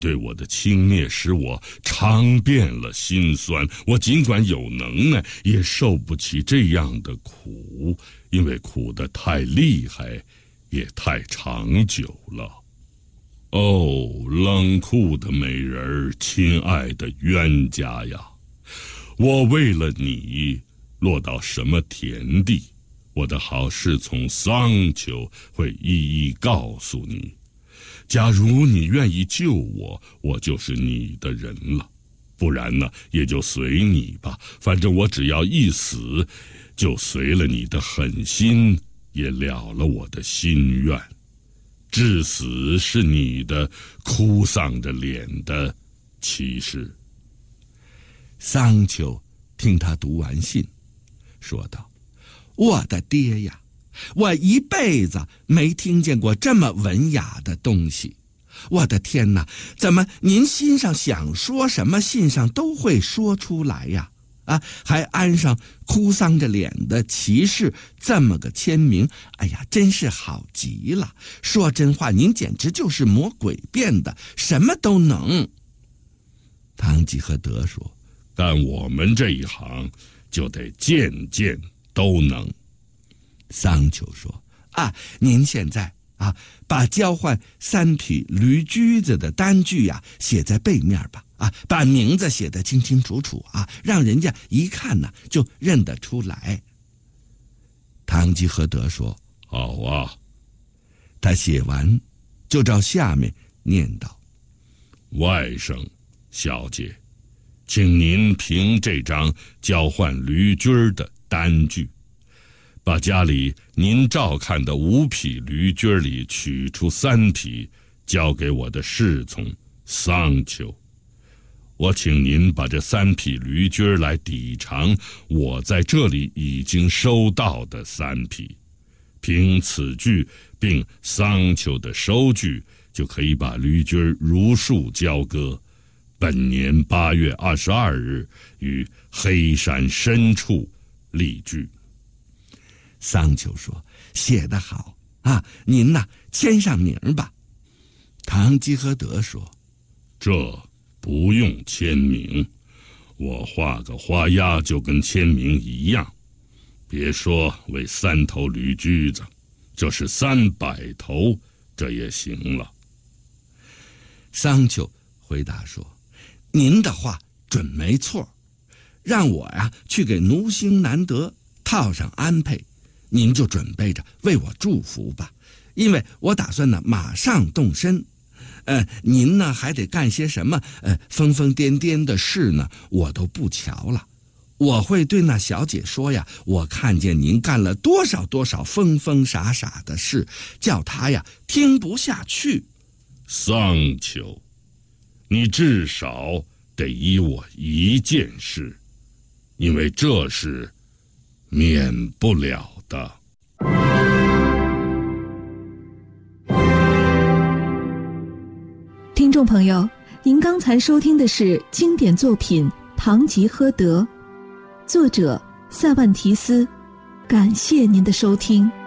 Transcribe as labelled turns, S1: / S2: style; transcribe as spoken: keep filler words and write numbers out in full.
S1: 对我的轻蔑使我尝遍了辛酸，我尽管有能耐，也受不起这样的苦，因为苦得太厉害，也太长久了。哦，冷酷的美人儿，亲爱的冤家呀，我为了你落到什么田地，我的好侍从桑丘会一一告诉你。假如你愿意救我，我就是你的人了，不然呢，也就随你吧。反正我只要一死，就随了你的狠心，也了了我的心愿。至死是你的哭丧着脸的骑士。
S2: 桑丘听他读完信，说道：我的爹呀，我一辈子没听见过这么文雅的东西。我的天哪，怎么您心上想说什么，信上都会说出来呀？啊，还安上哭丧着脸的骑士这么个签名，哎呀，真是好极了。说真话，您简直就是魔鬼变的，什么都能。堂吉诃德说：
S1: 干我们这一行就得件件都能。
S2: 桑丘说：啊，您现在啊，把交换三匹驴驹子的单据呀、啊、写在背面吧，啊，把名字写得清清楚楚啊，让人家一看呢就认得出来。堂吉诃德说：
S1: 好啊。
S2: 他写完就照下面念道：
S1: 外甥小姐，请您凭这张交换驴驹的单据，把家里您照看的五匹驴驹里取出三匹，交给我的侍从桑丘。我请您把这三匹驴驹来抵偿我在这里已经收到的三匹，凭此据并桑丘的收据，就可以把驴驹如数交割。本年八月二十二日于黑山深处立据。
S2: 桑丘说：写得好啊，您呐签上名吧。堂吉诃德说：
S1: 这不用签名，我画个花押就跟签名一样。别说为三头驴驹子，就是三百头，这也行了。
S2: 桑丘回答说：您的话准没错，让我呀去给奴星难得套上安配，您就准备着为我祝福吧，因为我打算呢马上动身。呃，您呢还得干些什么呃疯疯癫癫的事呢，我都不瞧了。我会对那小姐说呀，我看见您干了多少多少疯疯傻傻的事，叫她呀听不下去。
S1: 桑丘，你至少得依我一件事，因为这是免不了的。
S3: 听众朋友，您刚才收听的是经典作品《堂吉诃德》，作者塞万提斯。感谢您的收听。